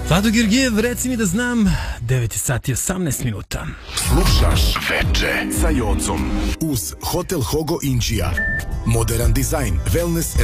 Vlado Georgijev, reci mi da znam, 9 sati 18 minuta. Slušaš Veče sa Jocom uz Hotel Hogo Inđija. Modern dizajn, wellness